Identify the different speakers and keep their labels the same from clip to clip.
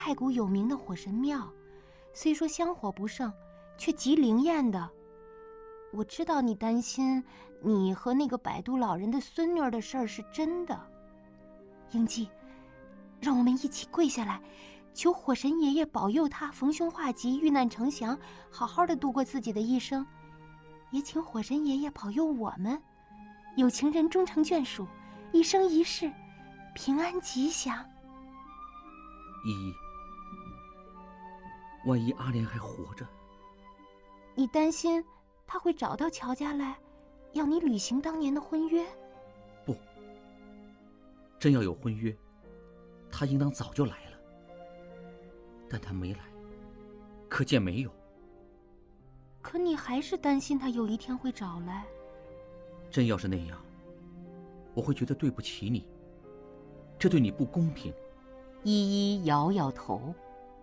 Speaker 1: 太古有名的火神庙，虽说香火不盛，却极灵验的。我知道你担心你和那个摆渡老人的孙女儿的事儿是真的。英姬，让我们一起跪下来，求火神爷爷保佑他逢凶化吉，遇难成祥，好好的度过自己的一生。也请火神爷爷保佑我们，有情人终成眷属，一生一世平安吉祥。
Speaker 2: 依依，万一阿莲还活着，
Speaker 1: 你担心他会找到乔家来，要你履行当年的婚约？
Speaker 2: 不，真要有婚约，他应当早就来了，但他没来，可见没有。
Speaker 1: 可你还是担心他有一天会找来。
Speaker 2: 真要是那样，我会觉得对不起你，这对你不公平。
Speaker 1: 依依摇摇头。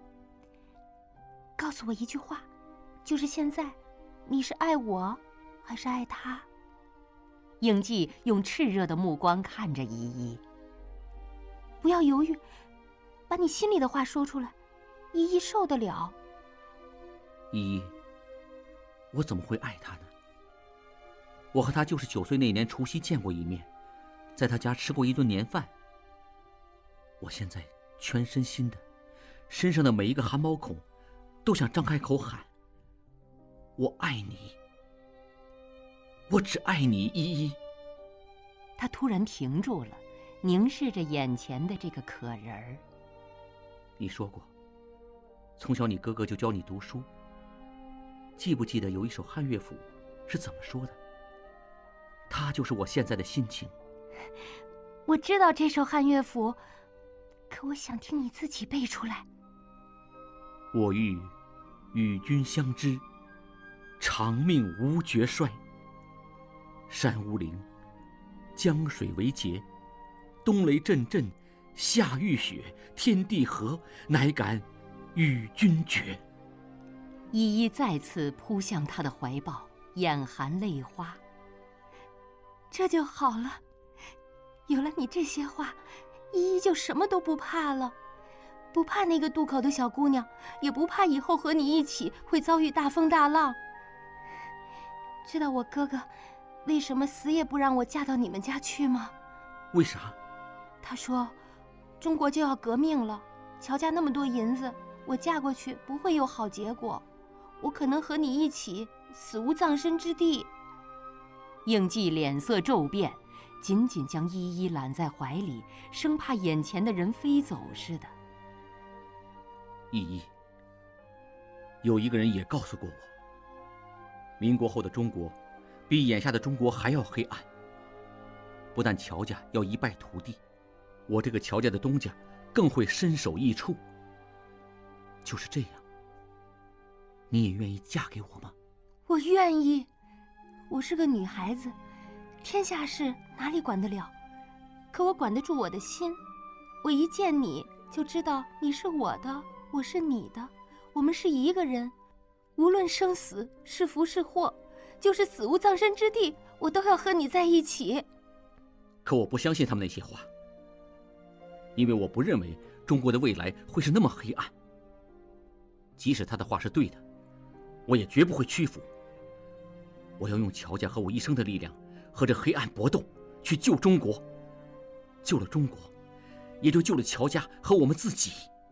Speaker 1: 告诉我一句话，就是现在，你是爱我，还是爱他？影季用炽热的目光看着依依。不要犹豫，把你心里的话说出来，依依受得了。
Speaker 2: 依依，我怎么会爱他呢？我和他就是9岁那年除夕见过一面，在他家吃过一顿年饭。我现在全身心的，身上的每一个汗毛孔都想张开口喊：我爱你，我只爱你，依依。
Speaker 1: 他突然停住了，凝视着眼前的这个可人儿。
Speaker 2: 你说过，从小你哥哥就教你读书，记不记得有一首汉乐府是怎么说的？它就是我现在的心情。
Speaker 1: 我知道这首汉乐府，可我想听你自己背出来。
Speaker 2: 我欲与君相知，长命无绝衰。山无陵，江水为竭，冬雷阵阵，夏雨雪，天地合，乃敢与君绝。
Speaker 1: 依依再次扑向他的怀抱，眼含泪花。这就好了，有了你这些话，依依就什么都不怕了，不怕那个渡口的小姑娘，也不怕以后和你一起会遭遇大风大浪。知道我哥哥为什么死也不让我嫁到你们家去吗？
Speaker 2: 为啥？
Speaker 1: 他说中国就要革命了，乔家那么多银子，我嫁过去不会有好结果，我可能和你一起死无葬身之地。应季脸色骤变，紧紧将依依揽在怀里，生怕眼前的人飞走似的。
Speaker 2: 依依，有一个人也告诉过我，民国后的中国比眼下的中国还要黑暗。不但乔家要一败涂地，我这个乔家的东家更会身首异处。就是这样，你也愿意嫁给我吗？
Speaker 1: 我愿意。我是个女孩子，天下事哪里管得了？可我管得住我的心。我一见你就知道你是我的，我是你的，我们是一个人。无论生死是福是祸，就是死无葬身之地，我都要和你在一起。
Speaker 2: 可我不相信他们那些话，因为我不认为中国的未来会是那么黑暗。即使他的话是对的，我也绝不会屈服。我要用乔家和我一生的力量和这黑暗搏斗，去救中国。救了中国，也就救了乔家和我们自己。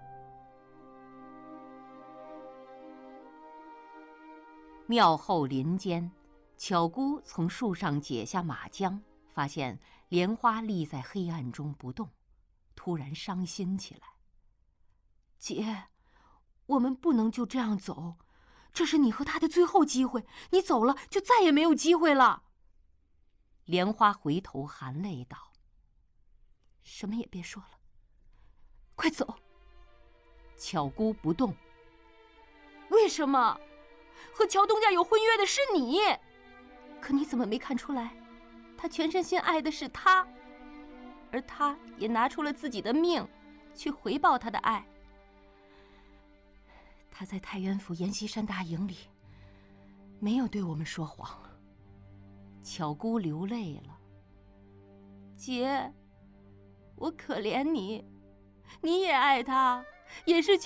Speaker 1: 庙后林间，巧姑从树上解下马缰，发现莲花立在黑暗中不动，突然伤心起来。姐，我们不能就这样走，这是你和他的最后机会，你走了就再也没有机会了。莲花回头含泪道：什么也别说了，快走。巧姑不动。为什么？和乔东家有婚约的是你，可你怎么没看出来，他全身心爱的是他，而他也拿出了自己的命去回报他的爱。他在太原府阎锡山大营里没有对我们说谎。巧姑流泪了。姐，我可怜你，你也爱他， 也是